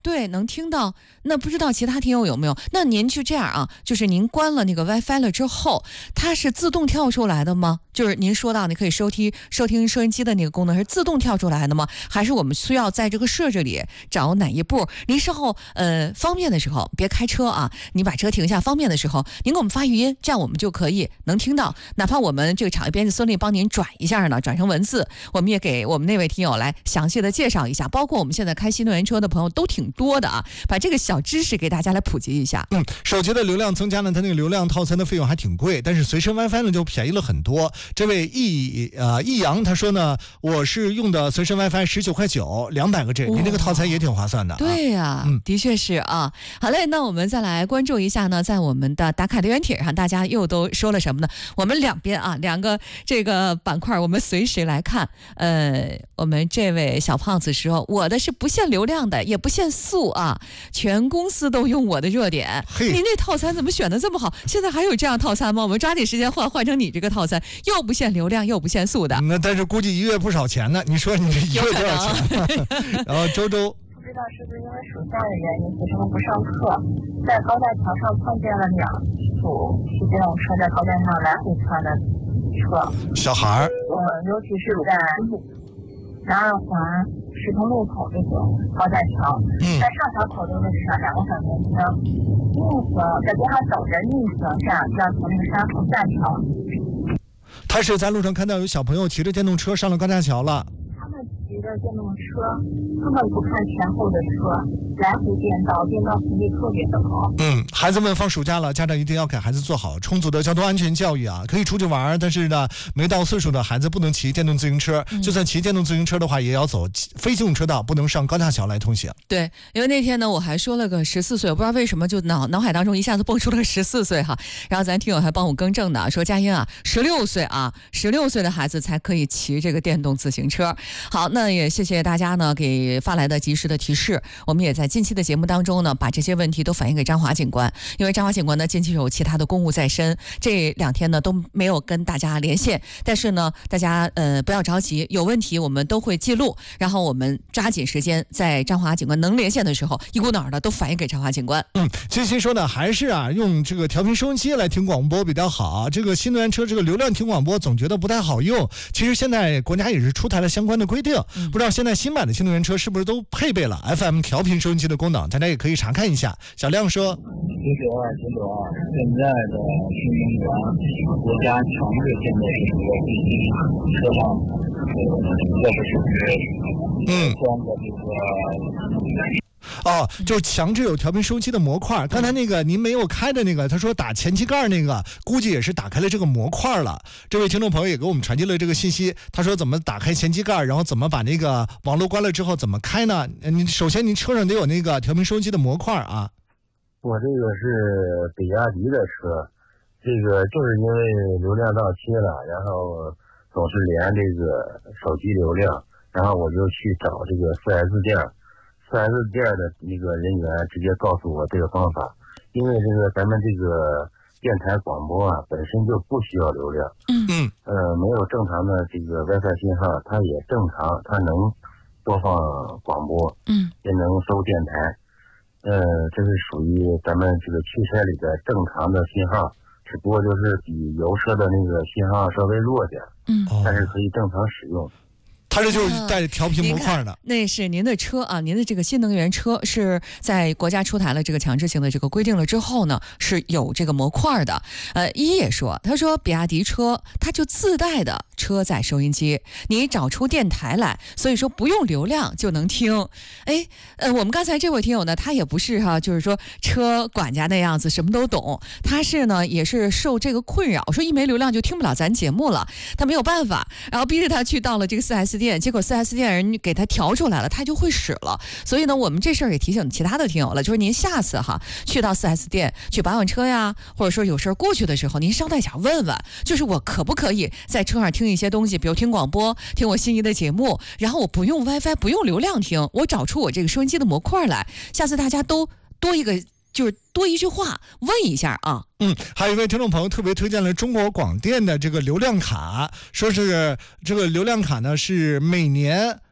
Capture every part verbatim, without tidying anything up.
对，能听到。那不知道其他听友有没有？那您就这样啊，就是您关了那个 WiFi 了之后，它是自动跳出来的吗？就是您说到你可以收听收听收音机的那个功能是自动跳出来的吗？还是我们需要在这个设置里找哪一步？您稍后呃方便的时候别开车啊，你把车停下，方便的时候您给我们发语音，这样我们就可以能听到。哪怕我们这个场域编辑孙俪帮您转一下呢，转成文字，我们也给我们那位听友来详细的介绍一下。包括我们现在开新能源车的朋友都挺多的啊，把这个小知识给大家来普及一下。 嗯，手机的流量增加呢，它那个流量套餐的费用还挺贵，但是随身 WiFi 呢就便宜了很多。这位易呃易阳他说呢，我是用的随身 WiFi 十九块九，两百个 G， 您这个套餐也挺划算的、啊。 对呀、啊嗯，的确是啊。好嘞，那我们再来关注一下呢，在我们的打卡留言帖上，大家又都说了什么呢？我们两边啊，两个这个板块，我们随时来看。呃，我们这位小胖子说，我的是不限流量的，也不限速啊，全公司都用我的热点。您这套餐怎么选的这么好？现在还有这样套餐吗？我们抓紧时间换换成你这个套餐，又不限流量又不限速的。 那但是估计一月不少钱呢，你说你这一月多少钱？然后周周。 不知道是不是因为暑假的原因，学生们不上课，在高架桥上碰见了两组骑电动车在高架上来回窜的车。 小孩儿， 呃，尤其是在南二环石头路口这种高架桥，嗯、在上桥口就是两个小年轻逆行，在边上走着逆行，这样就要从那个山口下桥。 他是在路上看到有小朋友骑着电动车上了高架桥了。 骑着电动车，根本不看前后的车，来回变道，变道频率特别的高。 嗯，孩子们放暑假了，家长一定要给孩子做好充足的交通安全教育啊！可以出去玩，但是呢，没到岁数的孩子不能骑电动自行车。嗯、就算骑电动自行车的话，也要走非机动车道，不能上高架桥来通行。 对，因为那天呢，我还说了个十四岁，我不知道为什么就脑脑海当中一下子蹦出了十四岁哈。然后咱听友还帮我更正的，说佳音啊，十六岁啊，十六岁的孩子才可以骑这个电动自行车。好，那也谢谢大家呢给发来的及时的提示，我们也在近期的节目当中呢把这些问题都反映给张华警官，因为张华警官呢近期有其他的公务在身，这两天呢都没有跟大家连线，但是呢大家呃不要着急，有问题我们都会记录，然后我们抓紧时间在张华警官能连线的时候一股脑的都反映给张华警官。 嗯，金鑫说呢还是啊用这个调频收音机来听广播比较好，这个新能源车这个流量听广播总觉得不太好用，其实现在国家也是出台了相关的规定、嗯、不知道现在新版的新能源车是不是都配备了 F M 调频收音机的功能，大家也可以查看一下。小亮说， 其实啊，其实啊，现在的新能源国家强制现在是说必须车上呃这个是嗯装的这个。 哦，就强制有调频收音机的模块。刚才那个您没有开的那个，他说打前机盖那个，估计也是打开了这个模块了。这位听众朋友也给我们传递了这个信息，他说怎么打开前机盖，然后怎么把那个网络关了之后怎么开呢？你首先您车上得有那个调频收音机的模块啊。 我这个是比亚迪的车，这个就是因为流量到期了，然后总是连这个手机流量，然后我就去找这个 四 S 店。四 S 店的一个人员直接告诉我这个方法，因为这个咱们这个电台广播啊本身就不需要流量， 嗯呃没有正常的这个 WiFi 信号，它也正常，它能播放广播， 嗯， 也能收电台，呃这是属于咱们这个汽车里的正常的信号，只不过就是比油车的那个信号稍微弱点， 嗯， 但是可以正常使用。 它这就是带调频模块的、 啊、那是您的车啊，您的这个新能源车是在国家出台了这个强制性的这个规定了之后呢，是有这个模块的。呃，一也说，他说比亚迪车它就自带的车载收音机，你找出电台来，所以说不用流量就能听。哎，呃，我们刚才这位听友呢，他也不是哈、啊，就是说车管家那样子什么都懂，他是呢也是受这个困扰，说一没流量就听不了咱节目了，他没有办法，然后逼着他去到了这个 四 S 店，结果 四 S 店人给他调出来了，他就会使了。所以呢，我们这事儿也提醒其他的听友了，就是您下次哈去到 四 S 店去保养车呀，或者说有事儿过去的时候，您捎带脚问问，就是我可不可以在车上听一些东西，比如听广播，听我心仪的节目，然后我不用 WiFi， 不用流量听，我找出我这个收音机的模块来。下次大家都多一个。就是多一句话问一下啊。 嗯，还有一位听众朋友特别推荐了中国广电的这个流量卡，说是这个流量卡呢是每年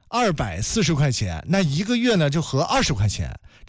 二百四十块钱，那一个月呢就合二十块钱。